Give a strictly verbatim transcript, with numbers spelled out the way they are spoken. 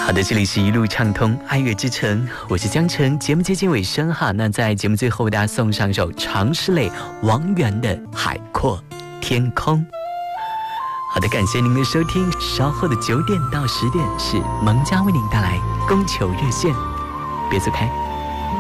好的，这里是一路畅通爱乐之城，我是江城。节目接近尾声哈，那在节目最后为大家送上一首常石磊、王源的《海阔天空》。好的，感谢您的收听，稍后的九点到十点是蒙家为您带来供求热线，别走开。